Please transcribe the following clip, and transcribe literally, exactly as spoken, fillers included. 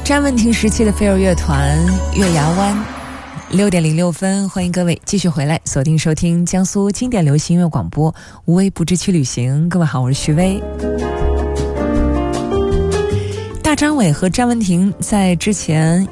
詹雯婷时期的飞儿乐团月牙湾，六点零六分，欢迎各位继续回来锁定收听江苏经典流行音乐广播无微不至去旅行。各位好，我是徐薇。大张伟和詹雯婷在之前